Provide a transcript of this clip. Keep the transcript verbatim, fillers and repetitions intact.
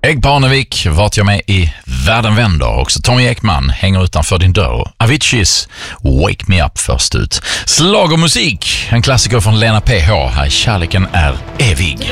Egg Parnevik, vart jag med i Världen vänder. Också Tommy Ekman hänger utanför din dörr. Aviciis Wake Me Up först ut. Slag och musik, en klassiker från Lena P H. Här Kärleken är evig.